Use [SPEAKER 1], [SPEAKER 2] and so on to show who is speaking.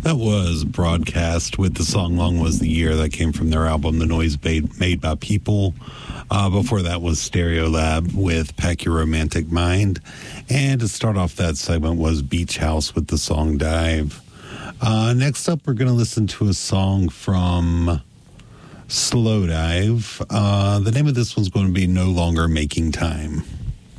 [SPEAKER 1] That was Broadcast with the song Long Was the Year that came from their album The Noise Made by People. Before that was Stereolab with Pack Your Romantic Mind. And to start off that segment was Beach House with the song Dive. Next up, we're going to listen to a song from Slowdive. The name of this one's going to be No Longer Making Time.